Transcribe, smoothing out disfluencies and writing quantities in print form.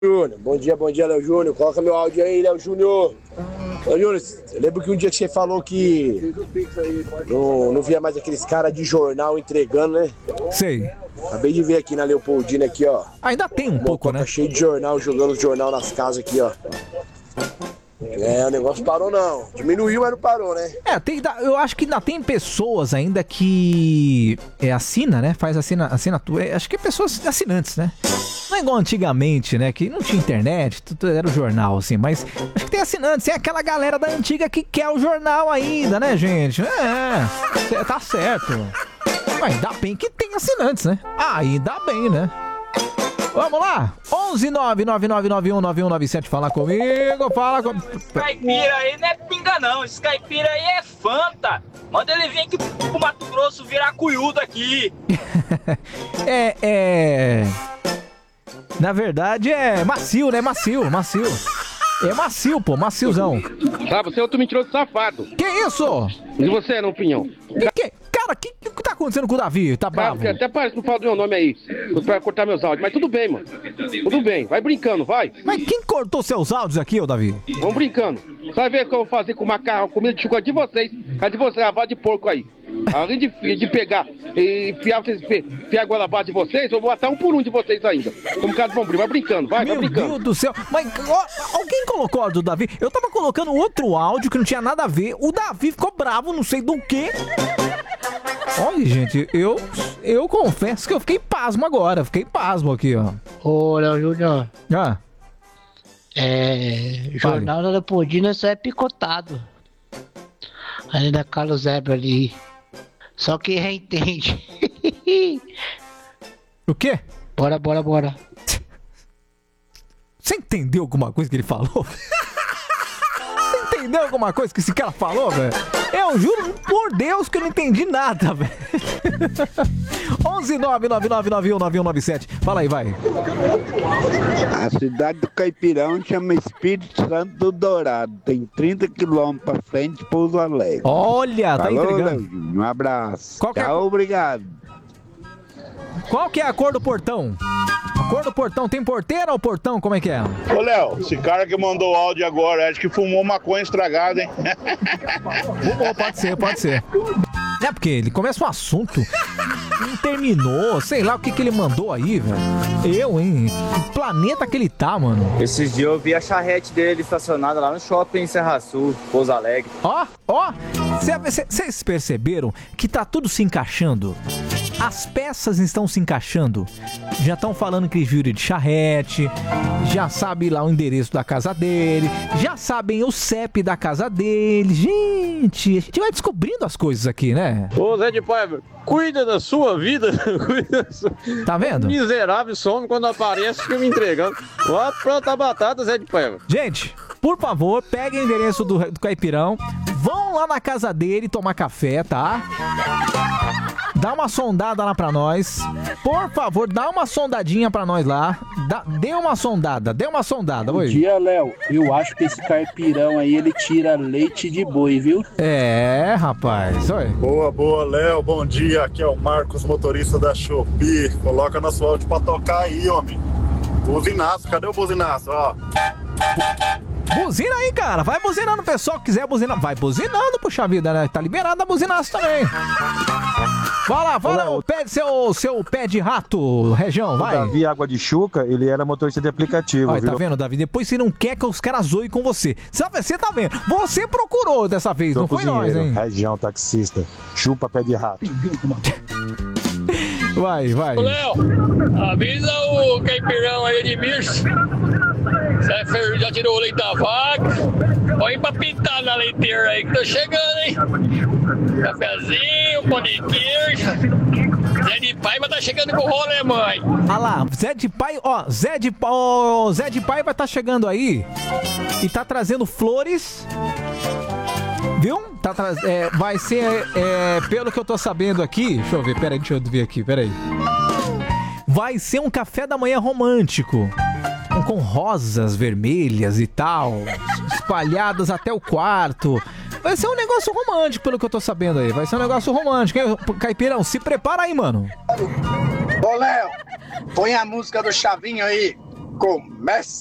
Júnior. Bom dia, Léo Júnior. Coloca meu áudio aí, Léo Júnior. Léo Júnior, eu lembro que um dia que você falou que não via mais aqueles caras de jornal entregando, né? Sei. Acabei de ver aqui na Leopoldina, aqui, ó. Ainda tem um pouco, né? Cheio de jornal, jogando jornal nas casas aqui, ó. O negócio parou não. Diminuiu, mas não parou, né? Eu acho que ainda tem pessoas ainda que assina, né? Faz assinatura. Acho que é pessoas assinantes, né? Não é igual antigamente, né? Que não tinha internet, tudo era o jornal, assim. Mas acho que tem assinantes. Tem aquela galera da antiga que quer o jornal ainda, né, gente? Tá certo. Mas ainda bem que tem assinantes, né? Ainda bem, né? Vamos lá, 11999919197, fala comigo, Esse caipira aí não é pinga não, esse caipira aí é Fanta. Manda ele vir aqui pro Mato Grosso virar cuyudo aqui. Na verdade é macio, né, macio. É macio, pô, maciozão. Tá, você é outro mentiroso safado. Que isso? E você, na opinião? Cara, o que tá acontecendo com o Davi? Tá bravo? Cara, até parece que não fala do meu nome aí, pra cortar meus áudios, mas tudo bem, mano. Tudo bem, vai brincando, vai. Mas quem cortou seus áudios aqui, ô Davi? Vamos brincando. Você vai ver o que eu vou fazer com o macarrão, comida de chocolate de vocês, a de vocês, a vada de porco aí. Além de pegar e enfiar a goela de vocês, eu vou matar um por um de vocês ainda. Como caso bombril, vai brincando, vai brincando. Meu Deus do céu, mas alguém colocou o áudio do Davi? Eu tava colocando outro áudio que não tinha nada a ver, o Davi ficou bravo, não sei do que. Olha, gente, eu confesso que eu fiquei pasmo agora, fiquei pasmo aqui, ó. Ô, Léo Júnior. Jornal da Leopoldina só é picotado. Ali da Carlos Zebra ali. Só que reentende. O quê? Bora. Você entendeu alguma coisa que ele falou? Você entendeu alguma coisa que esse cara falou, velho? Eu juro por Deus que eu não entendi nada, velho. 11999919197. Fala aí, vai. A cidade do Caipirão chama Espírito Santo do Dourado. Tem 30 quilômetros pra frente de Pouso Alegre. Olha, tá entregando. Léo, um abraço. Tchau, obrigado. Qual que é a cor do portão? A cor do portão tem porteira ou portão? Como é que é? Ô, Léo, esse cara que mandou o áudio agora, acho que fumou maconha estragada, hein? Fumou, pode ser. É porque ele começa um assunto, não terminou, sei lá o que ele mandou aí, velho. Hein? Que planeta que ele tá, mano? Esses dias eu vi a charrete dele estacionada lá no shopping em Serra Sul, Pouso Alegre. Ó, vocês perceberam que tá tudo se encaixando? As peças estão se encaixando. Já estão falando que eles viram de charrete, já sabe lá o endereço da casa dele, já sabem o CEP da casa dele. Gente, a gente vai descobrindo as coisas aqui, né? Ô Zé de Paiva, cuida da sua vida. Tá vendo? Miserável some quando aparece, fica me entregando. Ó, pronta a batata, Zé de Paiva. Gente, por favor, peguem o endereço do Caipirão, vão lá na casa dele tomar café, tá? Dá uma sondada lá pra nós. Por favor, dá uma sondadinha pra nós lá. Dê uma sondada. Bom dia, Léo. Eu acho que esse caipirão aí, ele tira leite de boi, viu? É, rapaz. Oi. Boa, Léo. Bom dia. Aqui é o Marcos, motorista da Shopee. Coloca nosso áudio pra tocar aí, homem. Buzinaço. Cadê o buzinaço? Ó. Buzina aí, cara. Vai buzinando, pessoal que quiser buzinar. Vai buzinando, puxa vida, né? Tá liberado a buzinaço também. Fala, pede seu pé de rato, Região, vai. O Davi Água de Chuca, ele era motorista de aplicativo. Olha, tá vendo, Davi? Depois você não quer que os caras zoem com você. Você tá vendo? Você procurou dessa vez, não foi nós, hein? Região taxista, chupa pé de rato. Vai. Ô, Léo, avisa o caipirão aí de bicho. Você já tirou o leite da vaca? Põe pra pintar na leiteira aí que tô chegando, hein? Cafezinho, pão de queijo. Zé de Paiva tá chegando com o rolê, mãe. Ah lá, Zé de Paiva vai tá chegando aí e tá trazendo flores. Viu? Vai ser, pelo que eu tô sabendo aqui, deixa eu ver aqui. Vai ser um café da manhã romântico, com rosas vermelhas e tal, espalhadas até o quarto. Vai ser um negócio romântico, pelo que eu tô sabendo aí. Vai ser um negócio romântico, hein? Caipirão, se prepara aí, mano. Ô, Léo, põe a música do Chavinho aí. Começa